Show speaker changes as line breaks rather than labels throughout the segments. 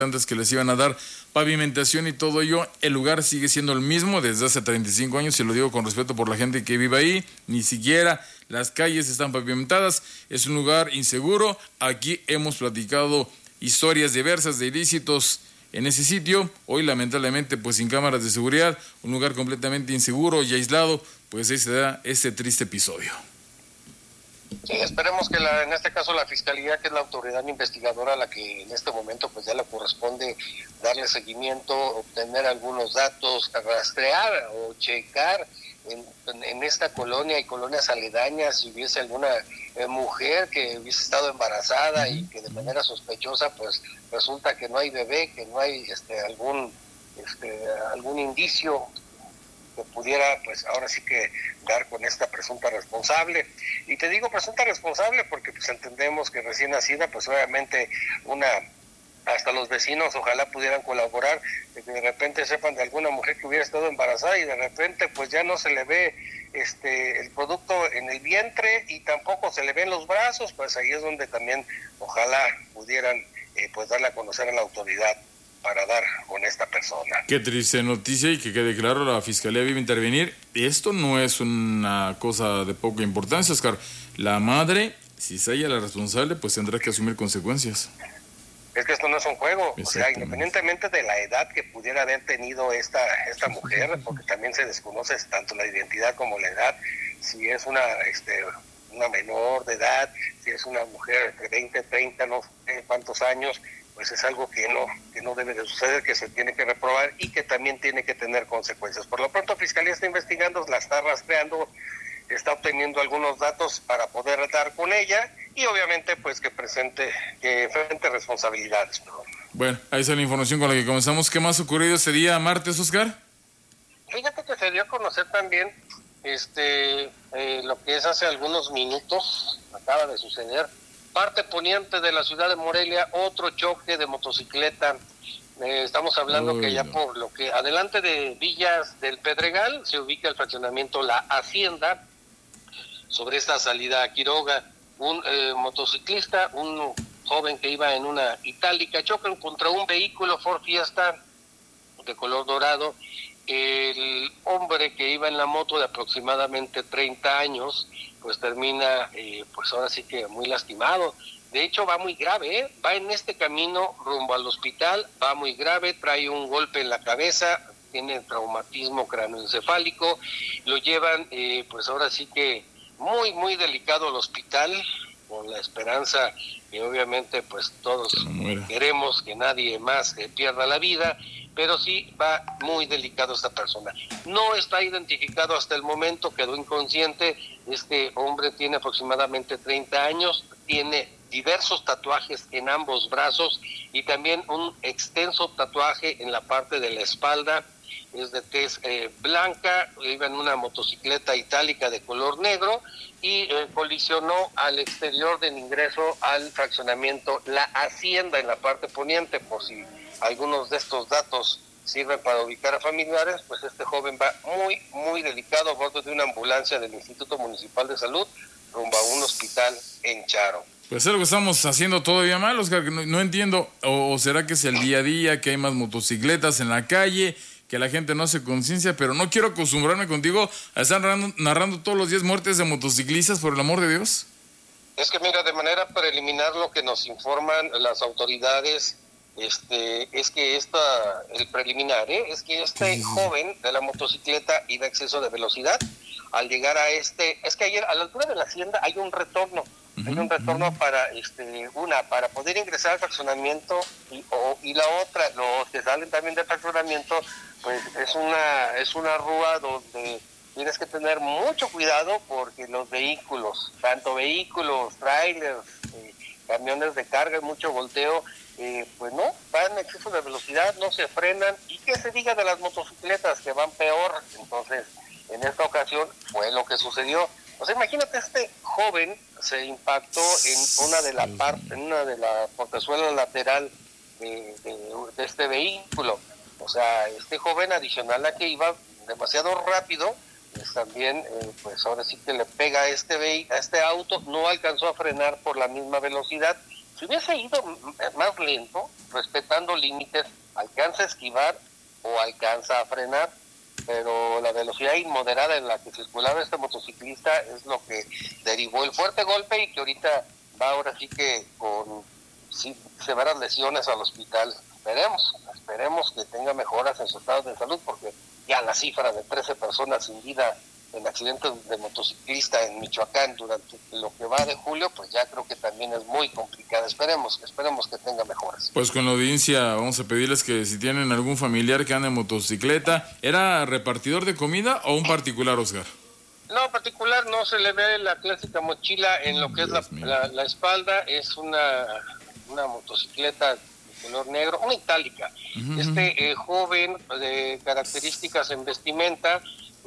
antes que les iban a dar pavimentación y todo ello. El lugar sigue siendo el mismo desde hace 35 años, y lo digo con respeto por la gente que vive ahí. Ni siquiera las calles están pavimentadas, es un lugar inseguro. Aquí hemos platicado historias diversas de ilícitos en ese sitio. Hoy lamentablemente pues sin cámaras de seguridad, un lugar completamente inseguro y aislado, pues ahí se da este triste episodio.
Sí, esperemos que en este caso la Fiscalía, que es la autoridad investigadora a la que en este momento pues ya le corresponde darle seguimiento, obtener algunos datos, rastrear o checar en esta colonia y colonias aledañas si hubiese alguna mujer que hubiese estado embarazada y que de manera sospechosa pues resulta que no hay bebé, que no hay algún indicio que pudiera pues ahora sí que dar con esta presunta responsable. Y te digo presunta responsable porque pues entendemos que recién nacida pues obviamente hasta los vecinos ojalá pudieran colaborar, de que de repente sepan de alguna mujer que hubiera estado embarazada y de repente pues ya no se le ve el producto en el vientre y tampoco se le ven los brazos, pues ahí es donde también ojalá pudieran pues darle a conocer a la autoridad para dar con esta persona.
Qué triste noticia, y que quede claro, la Fiscalía debe intervenir. Esto no es una cosa de poca importancia, Oscar. La madre, si es ella la responsable, pues tendrá que asumir consecuencias.
Es que esto no es un juego, o sea, independientemente de la edad que pudiera haber tenido esta mujer, porque también se desconoce tanto la identidad como la edad, si es una menor de edad, si es una mujer de 20, 30, no sé cuántos años, pues es algo que no debe de suceder, que se tiene que reprobar y que también tiene que tener consecuencias. Por lo pronto, Fiscalía está investigando, la está rastreando, está obteniendo algunos datos para poder dar con ella y obviamente pues que enfrente responsabilidades.
Bueno, ahí está la información con la que comenzamos. ¿Qué más ha ocurrido este día martes, Oscar?
Fíjate que se dio a conocer también lo que es hace algunos minutos, acaba de suceder, parte poniente de la ciudad de Morelia, otro choque de motocicleta. Estamos hablando que ya por lo que adelante de Villas del Pedregal se ubica el fraccionamiento La Hacienda. Sobre esta salida a Quiroga, un motociclista, un joven que iba en una itálica, chocan contra un vehículo Ford Fiesta de color dorado. El hombre que iba en la moto, de aproximadamente 30 años, pues termina, pues ahora sí que muy lastimado. De hecho va muy grave, va en este camino rumbo al hospital, va muy grave, trae un golpe en la cabeza, tiene traumatismo cráneoencefálico, lo llevan pues ahora sí que muy muy delicado al hospital, con la esperanza que obviamente pues todos queremos que nadie más pierda la vida, pero sí va muy delicado esta persona. No está identificado hasta el momento, quedó inconsciente. Este hombre tiene aproximadamente 30 años, tiene diversos tatuajes en ambos brazos y también un extenso tatuaje en la parte de la espalda. Es de tez blanca, iba en una motocicleta itálica de color negro y colisionó al exterior del ingreso al fraccionamiento La Hacienda en la parte poniente. Por si algunos de estos datos sirven para ubicar a familiares, pues este joven va muy, muy delicado a bordo de una ambulancia del Instituto Municipal de Salud rumbo a un hospital en Charo.
Pues es lo que estamos haciendo todavía mal, Oscar, que no entiendo, o será que es el día a día, que hay más motocicletas en la calle, que la gente no hace conciencia, pero no quiero acostumbrarme contigo a estar narrando todos los días muertes de motociclistas, por el amor de Dios.
Es que mira, de manera preliminar lo que nos informan las autoridades, es que el preliminar, es que este joven de la motocicleta iba a exceso de velocidad. Al llegar a es que ayer a la altura de la hacienda hay un retorno, para poder ingresar al fraccionamiento y la otra, los que salen también del fraccionamiento, pues es una rúa donde tienes que tener mucho cuidado porque los vehículos, tanto vehículos, trailers, camiones de carga, mucho volteo, pues no, van en exceso de velocidad, no se frenan, y que se diga de las motocicletas que van peor. Entonces, en esta ocasión fue lo que sucedió. O sea, imagínate, este joven se impactó en una de la portezuela lateral de este vehículo. O sea, este joven, adicional a que iba demasiado rápido, pues también, pues ahora sí que le pega a este auto, no alcanzó a frenar por la misma velocidad, Si hubiese ido más lento, respetando límites, alcanza a esquivar o alcanza a frenar, pero la velocidad inmoderada en la que circulaba este motociclista es lo que derivó el fuerte golpe y que ahorita va ahora sí que con severas lesiones al hospital. Esperemos que tenga mejoras en su estado de salud, porque ya la cifra de 13 personas sin vida en accidentes de motociclista en Michoacán durante lo que va de julio, pues ya creo que también es muy complicada. Esperemos que tenga mejoras.
Pues con la audiencia vamos a pedirles que si tienen algún familiar que anda en motocicleta, ¿era repartidor de comida o un particular, Oscar?
No, particular, no se le ve la clásica mochila en lo que es la espalda, es una motocicleta de color negro, una itálica. Joven de características en vestimenta,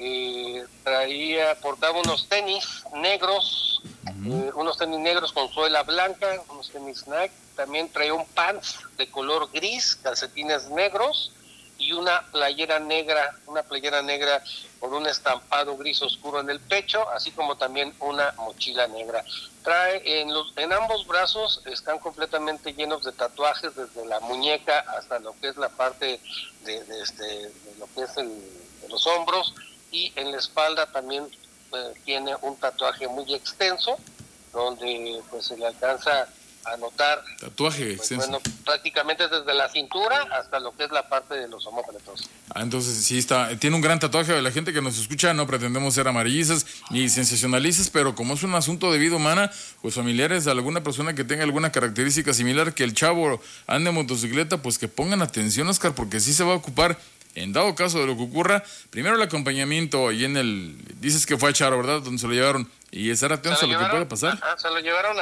portaba unos tenis negros, con suela blanca, unos tenis Nike, también traía un pants de color gris, calcetines negros y una playera negra con un estampado gris oscuro en el pecho, así como también una mochila negra. Trae en ambos brazos, están completamente llenos de tatuajes, desde la muñeca hasta lo que es la parte de lo que es de los hombros, y en la espalda también tiene un tatuaje muy extenso, donde pues se le alcanza a notar
tatuaje extenso.
Bueno, prácticamente desde la cintura hasta lo que es la parte de los homóplatos.
Entonces sí tiene un gran tatuaje. La gente que nos escucha no pretendemos ser amarillizas ni sensacionalistas, pero como es un asunto de vida humana, pues familiares de alguna persona que tenga alguna característica similar, que el chavo ande en motocicleta, pues que pongan atención, Oscar, porque sí se va a ocupar, en dado caso de lo que ocurra, primero el acompañamiento y dices que fue a Charo, ¿verdad? Donde se lo llevaron, y estar atentos a lo que puede pasar.
Se lo llevaron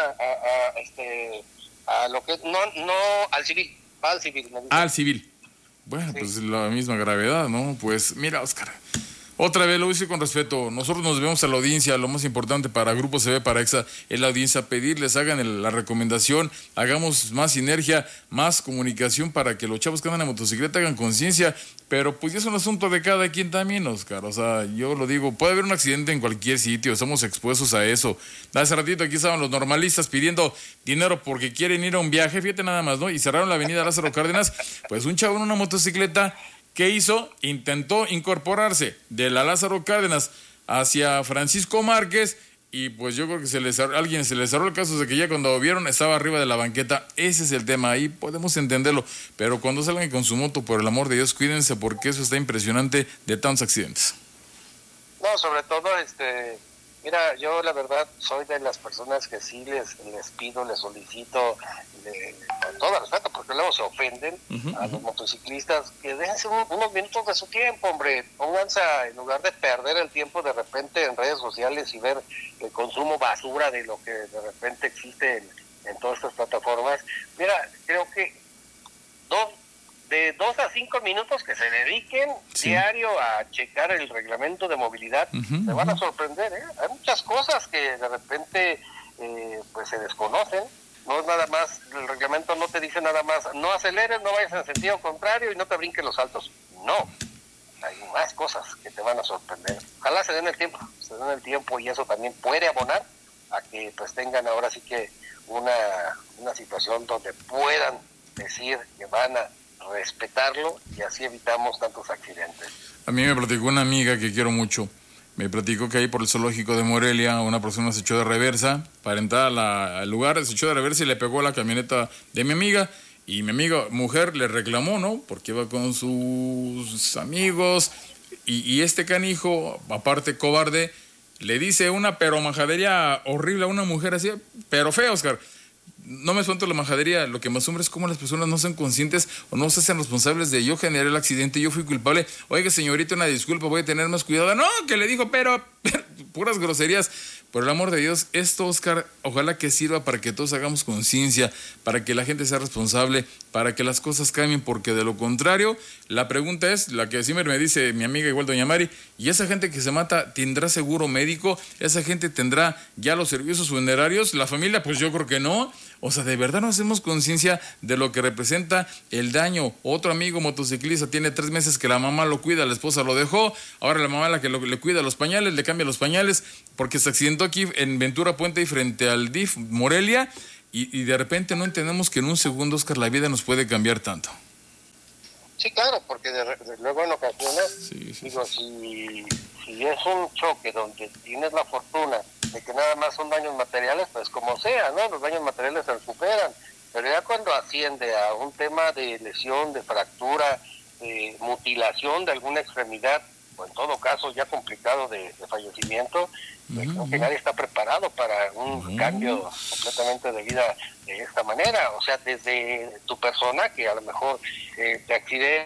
a lo que no al civil, va al civil.
Al civil. Bueno, sí. Pues la misma gravedad, ¿no? Pues mira, Oscar, otra vez lo hice con respeto. Nosotros nos debemos a la audiencia. Lo más importante para Grupo CB, para EXA, es la audiencia. Pedirles, hagan la recomendación, hagamos más sinergia, más comunicación para que los chavos que andan en motocicleta hagan conciencia. Pero pues es un asunto de cada quien también, Oscar. O sea, yo lo digo, puede haber un accidente en cualquier sitio, estamos expuestos a eso. Hace ratito aquí estaban los normalistas pidiendo dinero porque quieren ir a un viaje, fíjate nada más, ¿no? Y cerraron la avenida Lázaro Cárdenas. Pues un chavo en una motocicleta, ¿qué hizo? Intentó incorporarse de la Lázaro Cárdenas hacia Francisco Márquez, y pues yo creo que alguien se les cerró el caso de que ya cuando vieron estaba arriba de la banqueta. Ese es el tema, ahí podemos entenderlo, pero cuando salgan con su moto, por el amor de Dios, cuídense, porque eso está impresionante de tantos accidentes.
No, sobre todo, mira, yo la verdad soy de las personas que sí les pido, les solicito, con todo respeto, porque luego se ofenden a los motociclistas, que déjense unos minutos de su tiempo, hombre. Pónganse en lugar de perder el tiempo de repente en redes sociales y ver el consumo basura de lo que de repente existe en todas estas plataformas. Mira, creo que de 2 a 5 minutos que se dediquen diario a checar el reglamento de movilidad, se van a sorprender, ¿eh? Hay muchas cosas que de repente pues se desconocen. No es nada más, el reglamento no te dice nada más, no aceleres, no vayas en sentido contrario y no te brinques los saltos. No, hay más cosas que te van a sorprender. Ojalá se den el tiempo y eso también puede abonar a que pues tengan ahora sí que una situación donde puedan decir que van a respetarlo, y así evitamos tantos accidentes.
A mí me platicó una amiga que quiero mucho. Me platicó que ahí por el zoológico de Morelia una persona se echó de reversa para entrar al lugar, se echó de reversa y le pegó a la camioneta de mi amiga, y mi amiga mujer le reclamó, ¿no? Porque iba con sus amigos, y este canijo, aparte cobarde, le dice una majadería horrible a una mujer así, pero fea, Oscar. No me espanto la majadería, lo que me asombra es cómo las personas no son conscientes o no se hacen responsables de: yo generé el accidente, yo fui culpable, oiga señorita, una disculpa, voy a tener más cuidado. No, que le dijo, pero puras groserías. Por el amor de Dios, esto, Oscar, ojalá que sirva para que todos hagamos conciencia, para que la gente sea responsable, para que las cosas cambien, porque de lo contrario, la pregunta es, la que siempre me dice mi amiga igual doña Mari, ¿y esa gente que se mata tendrá seguro médico? ¿Esa gente tendrá ya los servicios funerarios? ¿La familia? Pues yo creo que no. O sea, de verdad no hacemos conciencia de lo que representa el daño. Otro amigo motociclista tiene 3 meses que la mamá lo cuida, la esposa lo dejó, ahora la mamá la que le cuida los pañales, le cambia los pañales, porque se accidentó aquí en Ventura Puente y frente al DIF Morelia, y de repente no entendemos que en un segundo, Oscar, la vida nos puede cambiar tanto.
Sí, claro, porque luego en ocasiones, si es un choque donde tienes la fortuna de que nada más son daños materiales, pues como sea, ¿no? Los daños materiales se recuperan, pero ya cuando asciende a un tema de lesión, de fractura, de mutilación de alguna extremidad, o en todo caso ya complicado de fallecimiento, creo que nadie está preparado para un cambio completamente de vida de esta manera. O sea, desde tu persona, que a lo mejor te accidente.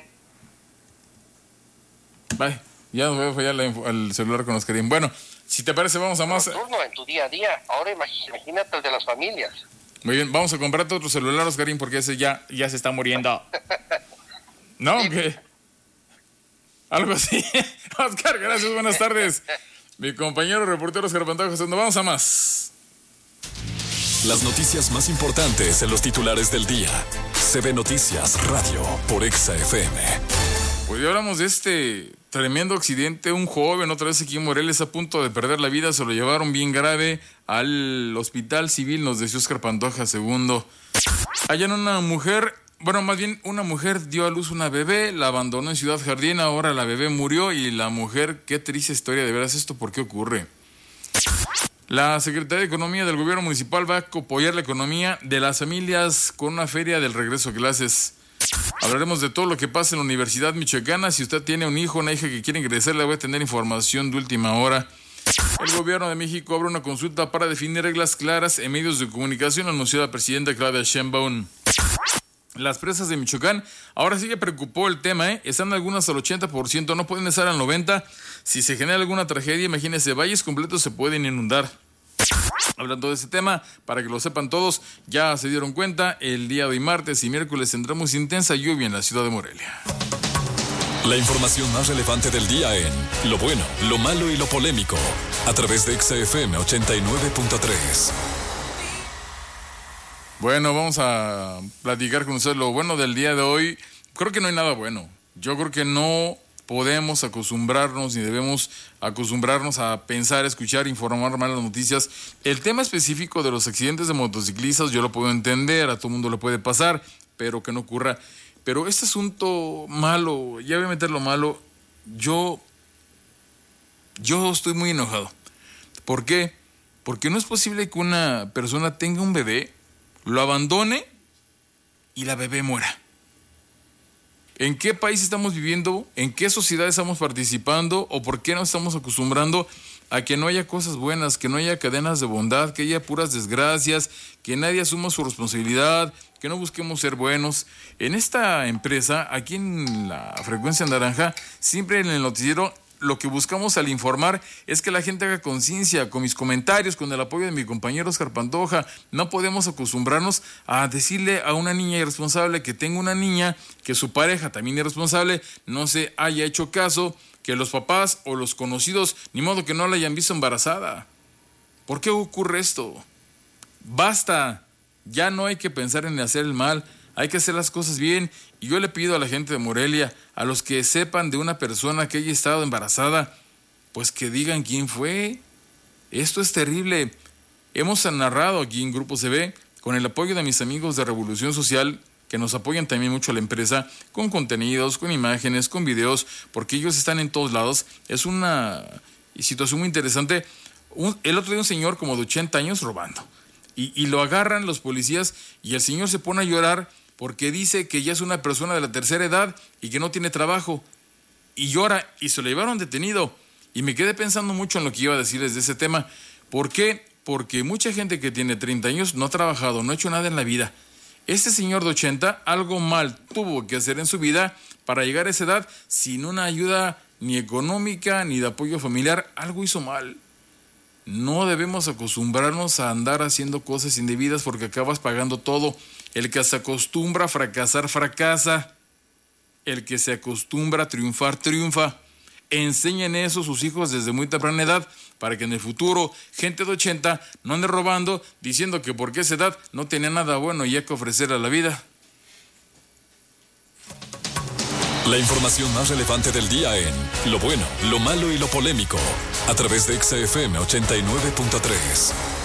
Vale, ya nos voy a fallar el celular con Oscarín. Bueno, si te parece, vamos a más.
Turno en tu día a día. Ahora imagínate el de las familias.
Muy bien, vamos a comprarte otro celular, Oscarín, porque ese ya se está muriendo. ¿No?
Sí.
¿Qué? Algo así. Oscar, gracias, buenas tardes. Mi compañero reportero Oscar Pantoja, vamos a más.
Las noticias más importantes en los titulares del día. CB Noticias Radio por Exa FM.
Pues ya hablamos de este tremendo accidente. Un joven, otra vez aquí en Morelia, a punto de perder la vida. Se lo llevaron bien grave al hospital civil, nos decía Oscar Pantoja II. Hallan una mujer, una mujer dio a luz una bebé, la abandonó en Ciudad Jardín, ahora la bebé murió y la mujer, qué triste historia, de veras esto, ¿por qué ocurre? La Secretaría de Economía del Gobierno Municipal va a apoyar la economía de las familias con una feria del regreso a clases. Hablaremos de todo lo que pasa en la Universidad Michoacana. Si usted tiene un hijo o una hija que quiere ingresar, le voy a tener información de última hora. El Gobierno de México abre una consulta para definir reglas claras en medios de comunicación, anunció la presidenta Claudia Sheinbaum. Las presas de Michoacán, ahora sí que preocupó el tema, están algunas al 80%, no pueden estar al 90%. Si se genera alguna tragedia, imagínense, valles completos se pueden inundar. Hablando de ese tema, para que lo sepan todos, ya se dieron cuenta, el día de hoy, martes y miércoles, tendremos intensa lluvia en la ciudad de Morelia.
La información más relevante del día en lo bueno, lo malo y lo polémico, a través de Exa FM 89.3.
Bueno, vamos a platicar con ustedes lo bueno del día de hoy. Creo que no hay nada bueno. Yo creo que no podemos acostumbrarnos ni debemos acostumbrarnos a pensar, escuchar, informar malas noticias. El tema específico de los accidentes de motociclistas yo lo puedo entender, a todo mundo le puede pasar, pero que no ocurra. Pero este asunto malo, ya voy a meter lo malo, yo estoy muy enojado. ¿Por qué? Porque no es posible que una persona tenga un bebé, lo abandone y la bebé muera. ¿En qué país estamos viviendo? ¿En qué sociedad estamos participando? ¿O por qué nos estamos acostumbrando a que no haya cosas buenas, que no haya cadenas de bondad, que haya puras desgracias, que nadie asuma su responsabilidad, que no busquemos ser buenos? En esta empresa, aquí en la Frecuencia Naranja, siempre en el noticiero, lo que buscamos al informar es que la gente haga conciencia. Con mis comentarios, con el apoyo de mi compañero Oscar Pantoja, no podemos acostumbrarnos a decirle a una niña irresponsable que tenga una niña, que su pareja también irresponsable, no se haya hecho caso, que los papás o los conocidos, ni modo que no la hayan visto embarazada. ¿Por qué ocurre esto? Basta, ya no hay que pensar en hacer el mal, hay que hacer las cosas bien. Y yo le pido a la gente de Morelia, a los que sepan de una persona que haya estado embarazada, pues que digan quién fue. Esto es terrible. Hemos narrado aquí en Grupo CB, con el apoyo de mis amigos de Revolución Social, que nos apoyan también mucho a la empresa, con contenidos, con imágenes, con videos, porque ellos están en todos lados. Es una situación muy interesante. El otro día un señor como de 80 años robando. Y lo agarran los policías y el señor se pone a llorar porque dice que ya es una persona de la tercera edad y que no tiene trabajo. Y llora y se lo llevaron detenido. Y me quedé pensando mucho en lo que iba a decirles de ese tema. ¿Por qué? Porque mucha gente que tiene 30 años no ha trabajado, no ha hecho nada en la vida. Este señor de 80 algo mal tuvo que hacer en su vida para llegar a esa edad sin una ayuda ni económica ni de apoyo familiar. Algo hizo mal. No debemos acostumbrarnos a andar haciendo cosas indebidas porque acabas pagando todo. El que se acostumbra a fracasar, fracasa. El que se acostumbra a triunfar, triunfa. Enseñen eso a sus hijos desde muy temprana edad para que en el futuro gente de 80 no ande robando diciendo que porque esa edad no tenía nada bueno ya que ofrecer a la vida.
La información más relevante del día en lo bueno, lo malo y lo polémico, a través de Exa FM 89.3.